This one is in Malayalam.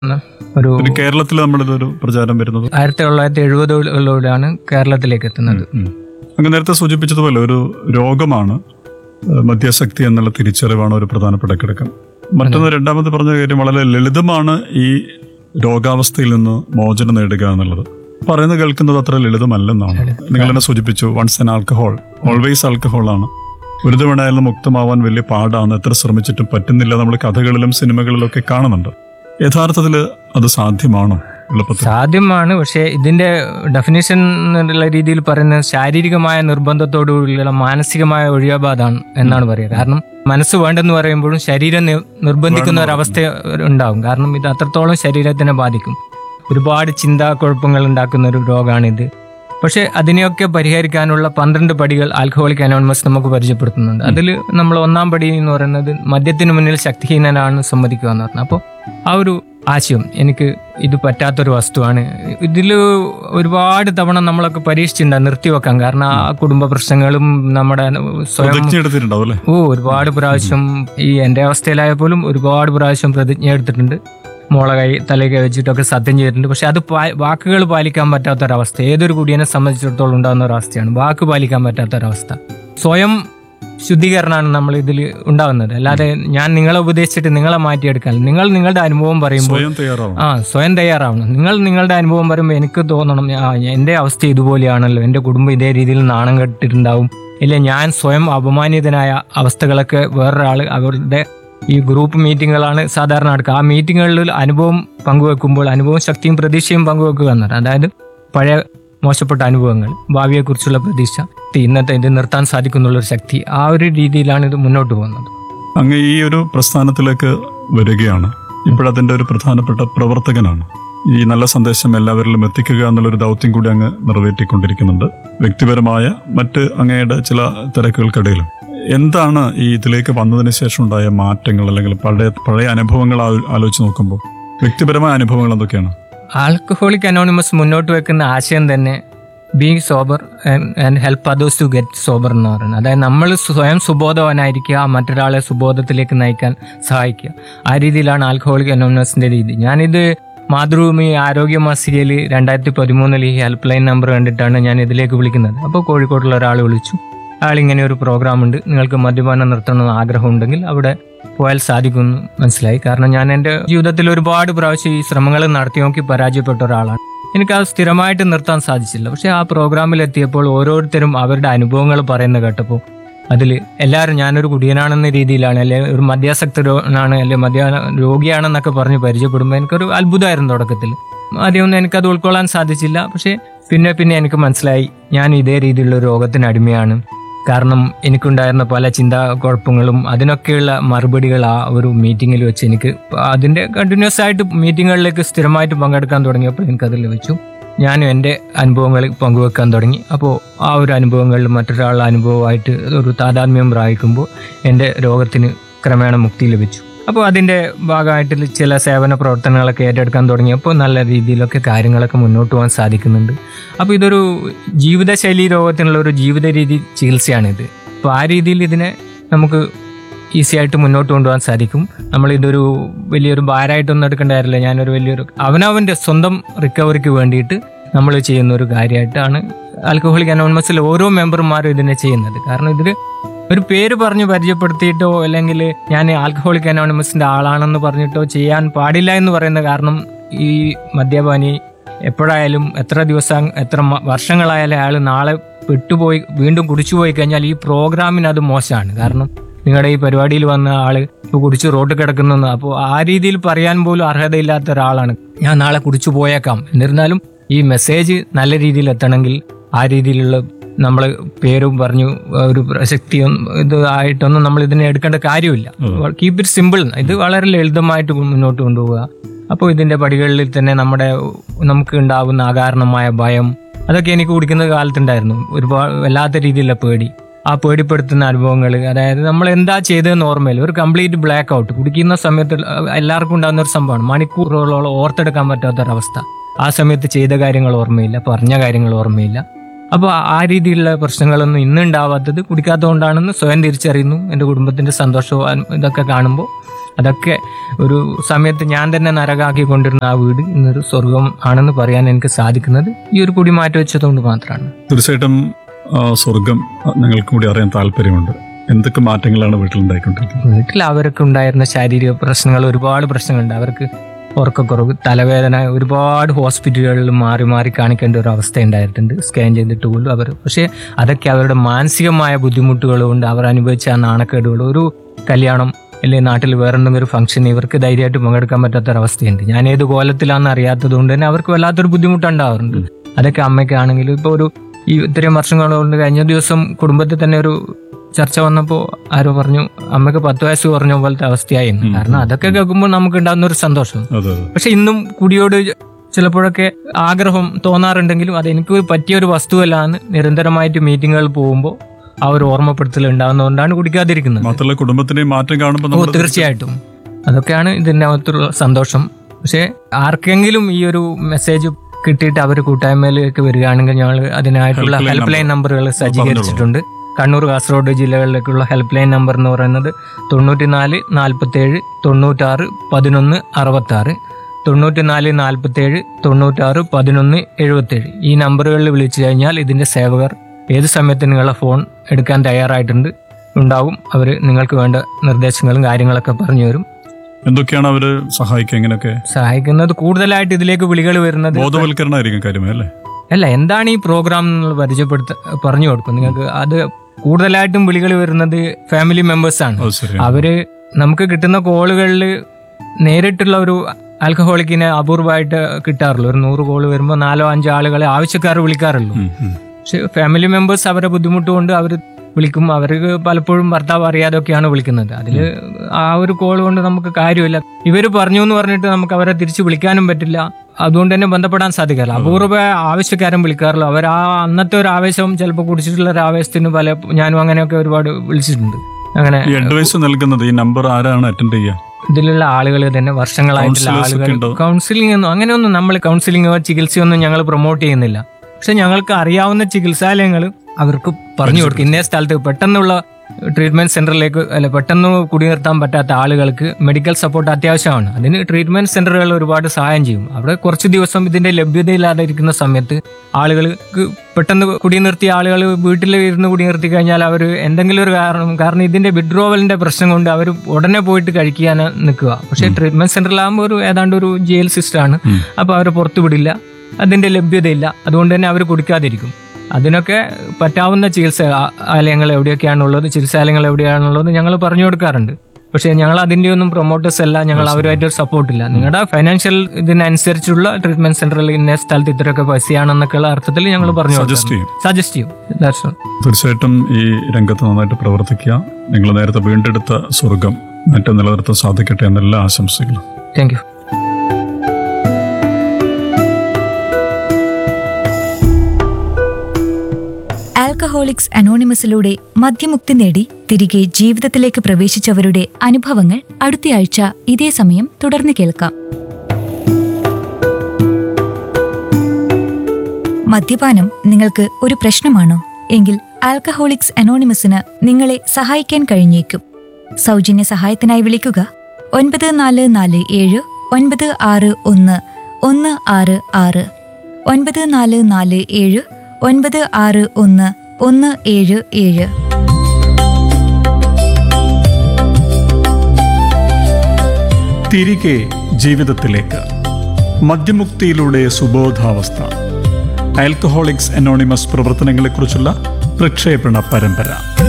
ഒരു കേരളത്തിൽ നമ്മളിതൊരു പ്രചാരം വരുന്നത് 1970കളിലൂടെയാണ് കേരളത്തിലേക്ക് എത്തുന്നത്. അങ്ങ് നേരത്തെ സൂചിപ്പിച്ചതുപോലെ ഒരു രോഗമാണ് മദ്യാസക്തി എന്നുള്ള തിരിച്ചറിവാണ് ഒരു പ്രധാനപ്പെട്ട ഘടകം. മറ്റൊന്ന് രണ്ടാമത് പറഞ്ഞ കാര്യം വളരെ ലളിതമാണ് ഈ രോഗാവസ്ഥയിൽ നിന്ന് മോചനം നേടുക എന്നുള്ളത്. പറയുന്നത് കേൾക്കുന്നത് അത്ര ലളിതമല്ലെന്നാണ്. നിങ്ങൾ തന്നെ സൂചിപ്പിച്ചു, once an alcohol always alcohol ആണ്. ഒരു തവണയായാലും മുക്തമാവാൻ വലിയ പാടാണ്, എത്ര ശ്രമിച്ചിട്ടും പറ്റുന്നില്ല. നമ്മൾ കഥകളിലും സിനിമകളിലും ഒക്കെ കാണുന്നുണ്ട്. യഥാർത്ഥത്തിൽ അത് സാധ്യമാണോ? സാധ്യമാണ്. പക്ഷേ ഇതിന്റെ ഡെഫിനിഷൻ എന്നുള്ള രീതിയിൽ പറയുന്നത് ശാരീരികമായ നിർബന്ധത്തോടുകൂടിയുള്ള മാനസികമായ ഒഴിവാബാധാണ് എന്നാണ് പറയുക. കാരണം മനസ്സ് വേണ്ടെന്ന് പറയുമ്പോഴും ശരീരം നിർബന്ധിക്കുന്ന ഒരവസ്ഥ ഉണ്ടാവും. കാരണം ഇത് അത്രത്തോളം ശരീരത്തിനെ ബാധിക്കും. ഒരുപാട് ചിന്താക്കുഴപ്പങ്ങൾ ഉണ്ടാക്കുന്ന ഒരു രോഗമാണിത്. പക്ഷെ അതിനെയൊക്കെ പരിഹരിക്കാനുള്ള 12 പടികൾ ആൽക്കഹോളിക് അനോണിമസ് നമുക്ക് പരിചയപ്പെടുത്തുന്നുണ്ട്. അതിൽ നമ്മൾ 1-ാം പടി എന്ന് പറയുന്നത് മദ്യത്തിന് മുന്നിൽ ശക്തിഹീനനാണ് സമ്മതിക്കുക എന്ന് പറഞ്ഞു. അപ്പോൾ ആ ഒരു ആശയം, എനിക്ക് ഇത് പറ്റാത്തൊരു വസ്തുവാണ്. ഇതിൽ ഒരുപാട് തവണ നമ്മളൊക്കെ പരീക്ഷിച്ചിട്ടുണ്ടാകും നിർത്തിവെക്കാൻ. കാരണം ആ കുടുംബ പ്രശ്നങ്ങളും നമ്മുടെ സ്വയം ഒരുപാട് പ്രാവശ്യം ഈ എൻ്റെ അവസ്ഥയിലായ പോലും ഒരുപാട് പ്രാവശ്യം പ്രതിജ്ഞ എടുത്തിട്ടുണ്ട്. മോളെ തലകൈ വെച്ചിട്ടൊക്കെ സത്യം ചെയ്തിട്ടുണ്ട്. പക്ഷെ അത് വാക്കുകൾ പാലിക്കാൻ പറ്റാത്തൊരവസ്ഥ ഏതൊരു കുടിയനെ സംബന്ധിച്ചിടത്തോളം ഉണ്ടാകുന്ന ഒരവസ്ഥയാണ്. വാക്ക് പാലിക്കാൻ പറ്റാത്തൊരവസ്ഥ. സ്വയം ശുദ്ധീകരണമാണ് നമ്മൾ ഇതിൽ ഉണ്ടാകുന്നത്. അല്ലാതെ ഞാൻ നിങ്ങളെ ഉപദേശിച്ചിട്ട് നിങ്ങളെ മാറ്റിയെടുക്കാൻ. നിങ്ങൾ നിങ്ങളുടെ അനുഭവം പറയുമ്പോൾ സ്വയം തയ്യാറാവണം. നിങ്ങൾ നിങ്ങളുടെ അനുഭവം പറയുമ്പോൾ എനിക്ക് തോന്നണം എൻ്റെ അവസ്ഥ ഇതുപോലെയാണല്ലോ, എൻ്റെ കുടുംബം ഇതേ രീതിയിൽ നാണം കെട്ടിട്ടുണ്ടാവും, ഇല്ല ഞാൻ സ്വയം അപമാനിതനായ അവസ്ഥകളൊക്കെ വേറൊരാൾ അവരുടെ ഈ ഗ്രൂപ്പ് മീറ്റിങ്ങുകളാണ് സാധാരണ നടക്കുക. ആ മീറ്റിങ്ങുകളിൽ അനുഭവം പങ്കുവെക്കുമ്പോൾ അനുഭവം ശക്തിയും പ്രതീക്ഷയും പങ്കുവെക്കുക എന്നാണ്. അതായത് പഴയ മോശപ്പെട്ട അനുഭവങ്ങൾ, ഭാവിയെക്കുറിച്ചുള്ള പ്രതീക്ഷ, ഇന്നത്തെ ഇത് നിർത്താൻ സാധിക്കുന്നുള്ളൊരു ശക്തി, ആ ഒരു രീതിയിലാണ് ഇത് മുന്നോട്ട് പോകുന്നത്. അങ്ങ് ഈ ഒരു പ്രസ്ഥാനത്തിലേക്ക് വരികയാണ്, ഇപ്പോഴതിൻ്റെ ഒരു പ്രധാനപ്പെട്ട പ്രവർത്തകനാണ്. ഈ നല്ല സന്ദേശം എല്ലാവരിലും എത്തിക്കുക എന്നുള്ളൊരു ദൗത്യം കൂടി അങ്ങ് നിറവേറ്റിക്കൊണ്ടിരിക്കുന്നുണ്ട്. വ്യക്തിപരമായ മറ്റ് അങ്ങയുടെ ചില തിരക്കുകൾക്കിടയിലും എന്താണ് ഈ ഇതിലേക്ക് വന്നതിന് ശേഷം ഉണ്ടായ മാറ്റങ്ങൾ, അല്ലെങ്കിൽ പഴയ അനുഭവങ്ങൾ ആലോചിച്ച് നോക്കുമ്പോൾ വ്യക്തിപരമായ അനുഭവങ്ങൾ എന്തൊക്കെയാണ്? ആൽക്കഹോളിക് അനോണിമസ് മുന്നോട്ട് വെക്കുന്ന ആശയം തന്നെ being sober and help others to get sober എന്ന് പറയുന്നത്. അതായത് നമ്മൾ സ്വയം സുബോധവാനായിരിക്കുക, മറ്റൊരാളെ സുബോധത്തിലേക്ക് നയിക്കാൻ സഹായിക്കുക. ആ രീതിയിലാണ് ആൽക്കഹോളിക് അനോണിമസിന്റെ രീതി. ഞാനിത് മാതൃഭൂമി ആരോഗ്യ മാസികയിൽ 2013 ഈ ഹെൽപ്പ് ലൈൻ നമ്പർ കണ്ടിട്ടാണ് ഞാൻ ഇതിലേക്ക് വിളിക്കുന്നത്. അപ്പോൾ കോഴിക്കോട്ടുള്ള ഒരാൾ വിളിച്ചു, അയാളിങ്ങനെ ഒരു പ്രോഗ്രാം ഉണ്ട്, നിങ്ങൾക്ക് മദ്യപാനം നിർത്തണമെന്ന് ആഗ്രഹമുണ്ടെങ്കിൽ അവിടെ പോയാൽ സാധിക്കുമെന്ന് മനസ്സിലായി. കാരണം ഞാൻ എൻ്റെ ജീവിതത്തിൽ ഒരുപാട് പ്രാവശ്യം ഈ ശ്രമങ്ങൾ നടത്തി നോക്കി പരാജയപ്പെട്ട ഒരാളാണ്. എനിക്ക് അത് സ്ഥിരമായിട്ട് നിർത്താൻ സാധിച്ചില്ല. പക്ഷെ ആ പ്രോഗ്രാമിൽ എത്തിയപ്പോൾ ഓരോരുത്തരും അവരുടെ അനുഭവങ്ങൾ പറയുന്നത് കേട്ടപ്പോൾ അതിൽ എല്ലാവരും ഞാനൊരു കുടിയനാണെന്ന രീതിയിലാണ്, അല്ലെങ്കിൽ ഒരു മദ്യാസക്തനാണ്, അല്ലെങ്കിൽ മദ്യ രോഗിയാണെന്നൊക്കെ പറഞ്ഞ് പരിചയപ്പെടുമ്പോൾ എനിക്കൊരു അത്ഭുതമായിരുന്നു തുടക്കത്തിൽ. ആദ്യമൊന്നും എനിക്കത് ഉൾക്കൊള്ളാൻ സാധിച്ചില്ല. പക്ഷേ പിന്നെ എനിക്ക് മനസ്സിലായി ഞാൻ ഇതേ രീതിയിലുള്ള രോഗത്തിന് അടിമയാണ്. കാരണം എനിക്കുണ്ടായിരുന്ന പല ചിന്താ കുഴപ്പങ്ങളും അതിനൊക്കെയുള്ള മറുപടികൾ ആ ഒരു മീറ്റിങ്ങിൽ വെച്ച് എനിക്ക് അതിൻ്റെ കണ്ടിന്യൂസ് ആയിട്ട് മീറ്റിങ്ങുകളിലേക്ക് സ്ഥിരമായിട്ട് പങ്കെടുക്കാൻ തുടങ്ങിയപ്പോൾ എനിക്കത് ലഭിച്ചു. ഞാനും എൻ്റെ അനുഭവങ്ങൾ പങ്കുവെക്കാൻ തുടങ്ങി. അപ്പോൾ ആ ഒരു അനുഭവങ്ങളിൽ മറ്റൊരാളുടെ അനുഭവമായിട്ട് ഒരു താതാത്മ്യം പ്രാപിക്കുമ്പോൾ എൻ്റെ രോഗത്തിന് ക്രമേണ മുക്തി ലഭിച്ചു. അപ്പോൾ അതിൻ്റെ ഭാഗമായിട്ട് ചില സേവന പ്രവർത്തനങ്ങളൊക്കെ ഏറ്റെടുക്കാൻ തുടങ്ങിയപ്പോൾ നല്ല രീതിയിലൊക്കെ കാര്യങ്ങളൊക്കെ മുന്നോട്ട് പോകാൻ സാധിക്കുന്നുണ്ട്. അപ്പോൾ ഇതൊരു ജീവിതശൈലി രോഗത്തിനുള്ള ഒരു ജീവിത രീതി ചികിത്സയാണിത്. അപ്പോൾ ആ രീതിയിൽ ഇതിനെ നമുക്ക് ഈസി ആയിട്ട് മുന്നോട്ട് കൊണ്ടുപോകാൻ സാധിക്കും. നമ്മളിതൊരു വലിയൊരു ഭാരമായിട്ടൊന്നും എടുക്കേണ്ട കാര്യമില്ല. ഞാനൊരു വലിയൊരു അവനവൻ്റെ സ്വന്തം റിക്കവറിക്ക് വേണ്ടിയിട്ട് നമ്മൾ ചെയ്യുന്ന ഒരു കാര്യമായിട്ടാണ് ആൽക്കഹോളിക് അനോണിമസിൽ ഓരോ മെമ്പർമാരും ഇതിനെ ചെയ്യുന്നത്. കാരണം ഇതിൽ ഒരു പേര് പറഞ്ഞ് പരിചയപ്പെടുത്തിയിട്ടോ അല്ലെങ്കിൽ ഞാൻ ആൽക്കഹോളിക് അനോണിമസിന്റെ ആളാണെന്ന് പറഞ്ഞിട്ടോ ചെയ്യാൻ പാടില്ല എന്ന് പറയുന്ന കാരണം ഈ മദ്യപാനി എപ്പോഴായാലും എത്ര ദിവസം എത്ര വർഷങ്ങളായാലും അയാൾ നാളെ പെട്ടുപോയി വീണ്ടും കുടിച്ചു പോയി കഴിഞ്ഞാൽ ഈ പ്രോഗ്രാമിന് അത് മോശമാണ്. കാരണം നിങ്ങളുടെ ഈ പരിപാടിയിൽ വന്ന ആള് കുടിച്ച് റോഡ് കിടക്കുന്നു, അപ്പോൾ ആ രീതിയിൽ പറയാൻ പോലും അർഹതയില്ലാത്ത ഒരാളാണ്. ഞാൻ നാളെ കുടിച്ചു പോയേക്കാം. എന്നിരുന്നാലും ഈ മെസ്സേജ് നല്ല രീതിയിൽ എത്തണമെങ്കിൽ ആ രീതിയിലുള്ള നമ്മൾ പേരും പറഞ്ഞു ഒരു പ്രസക്തിയും ഇത് ആയിട്ടൊന്നും നമ്മൾ ഇതിനെ എടുക്കേണ്ട കാര്യമില്ല. Keep it simple. ഇത് വളരെ ലളിതമായിട്ട് മുന്നോട്ട് കൊണ്ടുപോവുക. അപ്പോൾ ഇതിന്റെ പടികളിൽ തന്നെ നമുക്ക് ഉണ്ടാവുന്ന അകാരണമായ ഭയം അതൊക്കെ എനിക്ക് കുടിക്കുന്ന കാലത്തുണ്ടായിരുന്നു. ഒരുപാട് വല്ലാത്ത രീതിയിലുള്ള പേടി, ആ പേടിപ്പെടുത്തുന്ന അനുഭവങ്ങൾ, അതായത് നമ്മൾ എന്താ ചെയ്തതെന്ന് ഓർമ്മയില്ല. ഒരു കംപ്ലീറ്റ് ബ്ലാക്ക് ഔട്ട് കുടിക്കുന്ന സമയത്ത് എല്ലാവർക്കും ഉണ്ടാകുന്ന ഒരു സംഭവമാണ്. മണിക്കൂറുകളോളം ഓർത്തെടുക്കാൻ പറ്റാത്തൊരവസ്ഥ. ആ സമയത്ത് ചെയ്ത കാര്യങ്ങൾ ഓർമ്മയില്ല, പറഞ്ഞ കാര്യങ്ങൾ ഓർമ്മയില്ല. അപ്പോൾ ആ രീതിയിലുള്ള പ്രശ്നങ്ങളൊന്നും ഇന്നുണ്ടാവാത്തത് കുടിക്കാത്തതുകൊണ്ടാണെന്ന് സ്വയം തിരിച്ചറിയുന്നു. എൻ്റെ കുടുംബത്തിന്റെ സന്തോഷവും ഇതൊക്കെ കാണുമ്പോൾ അതൊക്കെ ഒരു സമയത്ത് ഞാൻ തന്നെ നരകാക്കി കൊണ്ടിരുന്ന ആ വീട് ഇന്നൊരു സ്വർഗം ആണെന്ന് പറയാൻ എനിക്ക് സാധിക്കുന്നത് ഈ ഒരു കുടി മാറ്റി വെച്ചതുകൊണ്ട് മാത്രമാണ്. തീർച്ചയായിട്ടും സ്വർഗം ഞങ്ങൾക്ക് കൂടി അറിയാൻ താല്പര്യമുണ്ട്. എന്തൊക്കെ മാറ്റങ്ങളാണ് വീട്ടിലുണ്ടായിക്കൊണ്ടിരിക്കുന്നത്? വീട്ടിൽ അവർക്ക് ഉണ്ടായിരുന്ന ശാരീരിക പ്രശ്നങ്ങൾ, ഒരുപാട് പ്രശ്നങ്ങളുണ്ട്. അവർക്ക് ഉറക്കക്കുറവ്, തലവേദന, ഒരുപാട് ഹോസ്പിറ്റലുകളിൽ മാറി മാറി കാണിക്കേണ്ട ഒരു അവസ്ഥ ഉണ്ടായിട്ടുണ്ട്. സ്കാൻ ചെയ്തിട്ട് പോലും അവർ, പക്ഷേ അതൊക്കെ അവരുടെ മാനസികമായ ബുദ്ധിമുട്ടുകൾ കൊണ്ട് അവർ അനുഭവിച്ച ആ നാണക്കേടുകൾ, ഒരു കല്യാണം അല്ലെങ്കിൽ നാട്ടിൽ വേറെ എന്തെങ്കിലും ഒരു ഫംഗ്ഷൻ ഇവർക്ക് ധൈര്യമായിട്ട് പങ്കെടുക്കാൻ പറ്റാത്തൊരവസ്ഥയുണ്ട്. ഞാൻ ഏത് കോലത്തിലാണെന്ന് അറിയാത്തത് കൊണ്ട് തന്നെ അവർക്ക് വല്ലാത്തൊരു ബുദ്ധിമുട്ടുണ്ടാവാറുണ്ട്. അതൊക്കെ അമ്മയ്ക്കാണെങ്കിലും ഇപ്പോൾ ഒരു ഈ ഇത്രയും വർഷങ്ങൾ കൊണ്ട് കഴിഞ്ഞ ദിവസം കുടുംബത്തിൽ തന്നെ ഒരു ചർച്ച വന്നപ്പോൾ ആരോ പറഞ്ഞു അമ്മയ്ക്ക് 10 വയസ്സ് കുറഞ്ഞ പോലത്തെ അവസ്ഥയായിരുന്നു. കാരണം അതൊക്കെ കേൾക്കുമ്പോൾ നമുക്ക് ഉണ്ടാകുന്ന ഒരു സന്തോഷം. പക്ഷെ ഇന്നും കുടിയോട് ചിലപ്പോഴൊക്കെ ആഗ്രഹം തോന്നാറുണ്ടെങ്കിലും അതെനിക്ക് പറ്റിയ ഒരു വസ്തുവല്ലാന്ന് നിരന്തരമായിട്ട് മീറ്റിങ്ങുകൾ പോകുമ്പോൾ ആ ഒരു ഓർമ്മപ്പെടുത്തൽ ഉണ്ടാകുന്നതുകൊണ്ടാണ് കുടിക്കാതിരിക്കുന്നത്. മാത്രമല്ല കുടുംബത്തിന്റെ മാറ്റം കാണുമ്പോൾ തീർച്ചയായിട്ടും അതൊക്കെയാണ് ഇതിൻ്റെ അകത്തുള്ള സന്തോഷം. പക്ഷെ ആർക്കെങ്കിലും ഈ ഒരു മെസ്സേജ് കിട്ടിയിട്ട് അവർ കൂട്ടായ്മയിലേക്ക് വരികയാണെങ്കിൽ ഞങ്ങൾ അതിനായിട്ടുള്ള ഹെൽപ്പ് ലൈൻ നമ്പറുകൾ സജ്ജീകരിച്ചിട്ടുണ്ട്. Kannur, Kasaragod ജില്ലകളിലേക്കുള്ള help line number എന്ന് പറയുന്നത് 94 47 96 11 66, 94 47 96 11 77. ഈ നമ്പറുകളിൽ വിളിച്ചു കഴിഞ്ഞാൽ ഇതിന്റെ സേവകർ ഏത് സമയത്ത് നിങ്ങളുടെ ഫോൺ എടുക്കാൻ ഉണ്ടാവും. അവർ നിങ്ങൾക്ക് വേണ്ട നിർദ്ദേശങ്ങളും കാര്യങ്ങളൊക്കെ പറഞ്ഞു തരും. എന്തൊക്കെയാണ് അവര് സഹായിക്കുക? എങ്ങനെയൊക്കെ സഹായിക്കുന്നത്? കൂടുതലായിട്ട് ഇതിലേക്ക് വിളികൾ വരുന്നത് ബോധവൽക്കരണമായിരിക്കും കാര്യമല്ലേ? അല്ല, എന്താണ് ഈ പ്രോഗ്രാം പറഞ്ഞു കൊടുക്കും നിങ്ങൾക്ക്. അത് കൂടുതലായിട്ടും വിളികൾ വരുന്നത് ഫാമിലി മെമ്പേഴ്സാണ്. അവര് നമുക്ക് കിട്ടുന്ന കോളുകളിൽ നേരിട്ടുള്ള ഒരു ആൽക്കഹോളിക്കിനെ അപൂർവമായിട്ട് കിട്ടാറുള്ളൂ. ഒരു 100 കോള് വരുമ്പോൾ 4-5 ആളുകളെ ആവശ്യക്കാർ വിളിക്കാറുള്ളൂ. പക്ഷെ ഫാമിലി മെമ്പേഴ്സ് അവരെ ബുദ്ധിമുട്ട് കൊണ്ട് അവർ വിളിക്കും. അവർക്ക് പലപ്പോഴും ഭർത്താവ് അറിയാതൊക്കെയാണ് വിളിക്കുന്നത്. അതിൽ ആ ഒരു കോൾ കൊണ്ട് നമുക്ക് കാര്യമില്ല. ഇവർ പറഞ്ഞു എന്ന് പറഞ്ഞിട്ട് നമുക്ക് അവരെ തിരിച്ച് വിളിക്കാനും പറ്റില്ല. അതുകൊണ്ട് തന്നെ ബന്ധപ്പെടാൻ സാധിക്കാറില്ല. അപൂർവ ആവശ്യക്കാരും വിളിക്കാറില്ല. അവർ ആ അന്നത്തെ ഒരു ആവേശം, ചിലപ്പോൾ കുടിച്ചിട്ടുള്ള ഒരു ആവേശത്തിന് ഞാനും അങ്ങനെയൊക്കെ ഒരുപാട് വിളിച്ചിട്ടുണ്ട്. അങ്ങനെ അഡ്വൈസ് നൽകുന്നത് ഈ നമ്പർ ആരാണ് അറ്റൻഡ് ചെയ്യുക? ഇതിലുള്ള ആളുകൾ തന്നെ വർഷങ്ങളായിട്ടുള്ള ആളുകൾ. കൗൺസിലിംഗ് ഒന്നും അങ്ങനെയൊന്നും നമ്മൾ കൗൺസിലിംഗോ ചികിത്സയൊന്നും ഞങ്ങൾ പ്രൊമോട്ട് ചെയ്യുന്നില്ല. പക്ഷെ ഞങ്ങൾക്ക് അറിയാവുന്ന ചികിത്സാലയങ്ങൾ അവർക്ക് പറഞ്ഞു കൊടുക്കും. ഇന്നേ സ്ഥലത്ത് പെട്ടെന്നുള്ള ട്രീറ്റ്മെന്റ് സെന്ററിലേക്ക് പെട്ടെന്ന് കുടിനിർത്താൻ പറ്റാത്ത ആളുകൾക്ക് മെഡിക്കൽ സപ്പോർട്ട് അത്യാവശ്യമാണ്. അതിന് ട്രീറ്റ്മെന്റ് സെന്ററുകൾ ഒരുപാട് സഹായം ചെയ്യും. അവിടെ കുറച്ച് ദിവസം ഇതിന്റെ ലഭ്യതയില്ലാതെ ഇരിക്കുന്ന സമയത്ത് ആളുകൾക്ക് പെട്ടെന്ന് കുടിനിർത്തിയ ആളുകൾ വീട്ടിൽ ഇരുന്ന് കുടിനിർത്തി കഴിഞ്ഞാൽ അവർ എന്തെങ്കിലും ഒരു കാരണം ഇതിന്റെ വിഡ്രോവലിന്റെ പ്രശ്നം കൊണ്ട് അവർ ഉടനെ പോയിട്ട് കഴിക്കാൻ നിൽക്കുക. പക്ഷേ ട്രീറ്റ്മെന്റ് സെന്ററിലാകുമ്പോൾ ഏതാണ്ട് ഒരു ജയിൽ സിസ്റ്റമാണ്. അപ്പോൾ അവരെ പുറത്തു വിടില്ല, അതിന്റെ ലഭ്യതയില്ല. അതുകൊണ്ട് തന്നെ അവർ കുടിക്കാതിരിക്കും. അതിനൊക്കെ പറ്റാവുന്ന ചികിത്സാലയങ്ങൾ എവിടെയൊക്കെയാണുള്ളത്, ചികിത്സാലയങ്ങൾ എവിടെയാണുള്ളത് ഞങ്ങൾ പറഞ്ഞു കൊടുക്കാറുണ്ട്. പക്ഷേ ഞങ്ങൾ അതിൻ്റെ ഒന്നും പ്രൊമോട്ടേഴ്സ് അല്ല, ഞങ്ങൾ അവരുമായിട്ടൊരു സപ്പോർട്ടില്ല. നിങ്ങളുടെ ഫൈനാൻഷ്യൽ ഇതിനനുസരിച്ചുള്ള ട്രീറ്റ്മെന്റ് സെന്ററിൽ ഇന്ന സ്ഥലത്ത് ഇത്രയൊക്കെ പൈസയാണെന്നൊക്കെയുള്ള അർത്ഥത്തിൽ ഞങ്ങൾ പറഞ്ഞു സജസ്റ്റ് ചെയ്യും. തീർച്ചയായിട്ടും ഈ രംഗത്ത് നന്നായിട്ട് പ്രവർത്തിക്കുക. നിങ്ങൾ നേരത്തെ വീണ്ടെടുത്ത സ്വർഗം മറ്റും നിലനിർത്താൻ സാധിക്കട്ടെ എന്നെല്ലാ ആശംസകളും. Thank you. ആൽക്കഹോളിക്സ് അനോണിമസിലൂടെ മദ്യമുക്തി നേടി തിരികെ ജീവിതത്തിലേക്ക് പ്രവേശിച്ചവരുടെ അനുഭവങ്ങൾ അടുത്തയാഴ്ച ഇതേ സമയം തുടർന്ന് കേൾക്കാം. മദ്യപാനം നിങ്ങൾക്ക് ഒരു പ്രശ്നമാണോ? എങ്കിൽ ആൽക്കഹോളിക്സ് അനോണിമസിന് നിങ്ങളെ സഹായിക്കാൻ കഴിഞ്ഞേക്കും. സൗജന്യ സഹായത്തിനായി വിളിക്കുക 9447 961 166 9447 961 177. തിരികെ ജീവിതത്തിലേക്ക്, മദ്യമുക്തിയിലൂടെ സുബോധാവസ്ഥ, ആൽക്കഹോളിക്സ് അനോണിമസ് പ്രവർത്തനങ്ങളെക്കുറിച്ചുള്ള പ്രക്ഷേപണ പരമ്പര.